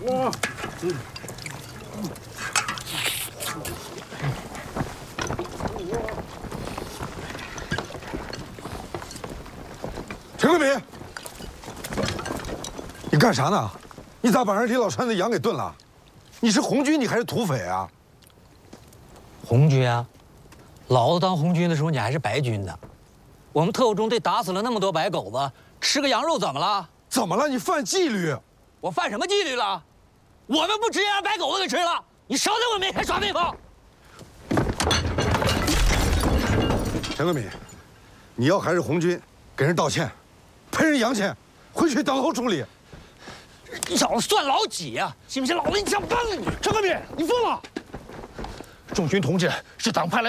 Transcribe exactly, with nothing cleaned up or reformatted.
哇，嗯。 陈贵敏，你干啥呢？你咋把人李老川的羊给炖了？你是红军，你还是土匪啊？ 红军啊，老子当红军的时候，你还是白军呢。我们特务中队打死了那么多白狗子，吃个羊肉怎么了？ 怎么了？你犯纪律？ 我犯什么纪律了？我们不直接让白狗子给吃了？你少在我面前耍威风！ 陈贵敏，你要还是红军，给人道歉。 赔人洋钱，回去等候处理。 你小子算老几呀、啊？信不信老子一枪崩了你！ 陈克敏，你疯了！众军同志是党派来。